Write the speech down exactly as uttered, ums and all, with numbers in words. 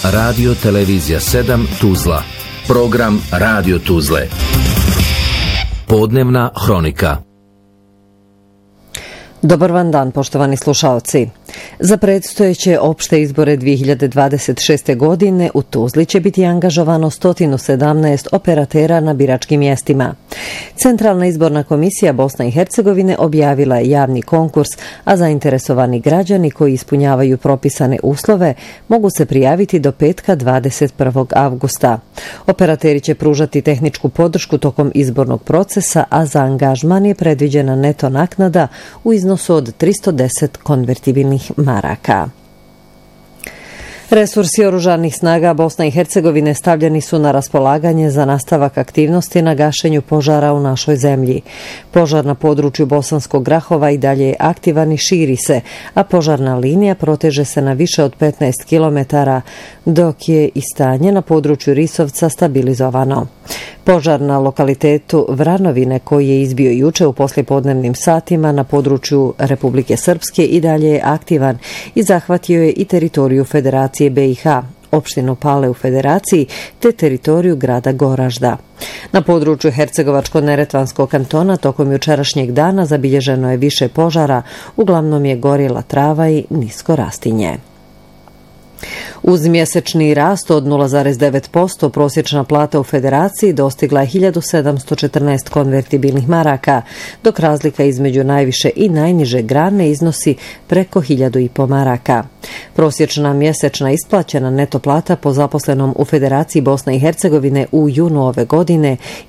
Radio Televizija sedam Tuzla. Program Radio Tuzle. Podnevna hronika. Dobar vam dan, poštovani slušaoci. Za predstojeće opšte izbore dvije hiljade dvadeset šeste. godine u Tuzli će biti angažovano sto sedamnaest operatera na biračkim mjestima. Centralna izborna komisija Bosne i Hercegovine objavila je javni konkurs, a zainteresovani građani koji ispunjavaju propisane uslove mogu se prijaviti do petka dvadeset prvog avgusta. Operateri će pružati tehničku podršku tokom izbornog procesa, a za angažman je predviđena neto naknada u iznosu od tristo deset konvertibilnih maraka. Resursi oružanih snaga Bosne i Hercegovine stavljeni su na raspolaganje za nastavak aktivnosti na gašenju požara u našoj zemlji. Požar na području Bosanskog Grahova i dalje je aktivan i širi se, a požarna linija proteže se na više od petnaest kilometara, dok je i stanje na području Risovca stabilizovano. Požar na lokalitetu Vranovine, koji je izbio juče u poslijepodnevnim satima na području Republike Srpske, i dalje je aktivan i zahvatio je i teritoriju Federacije B i H, opštinu Pale u Federaciji, te teritoriju grada Goražda. Na području Hercegovačko-Neretvanskog kantona tokom jučerašnjeg dana zabilježeno je više požara, uglavnom je gorjela trava i nisko rastinje. Uz mjesečni rast od nula zarez devet posto prosječna plata u Federaciji dostigla je hiljadu sedamsto četrnaest konvertibilnih maraka, dok razlika između najviše i najniže grane iznosi preko hiljadu i po maraka. Prosječna mjesečna isplaćena neto plata po zaposlenom u Federaciji Bosne i Hercegovine u junu ove godine